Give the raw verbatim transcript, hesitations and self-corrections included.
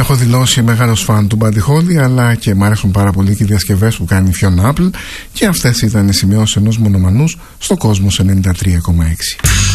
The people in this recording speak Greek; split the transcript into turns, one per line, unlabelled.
Έχω δηλώσει μεγάλος φαν του Buddy Holly, αλλά και μου αρέσουν πάρα πολύ και οι διασκευές που κάνει η Fiona Apple, και αυτές ήταν οι σημειώσεις ενός μονομανούς στο Κόσμος ενενήντα τρία κόμμα έξι.